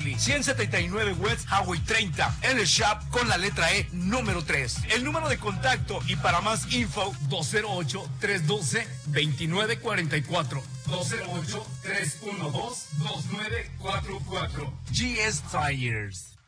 Coffee, 179 West Highway 30, en el shop con la letra E número 3. El número de contacto y para más info, 208-312-2944. 208-312-2944. GS Tires.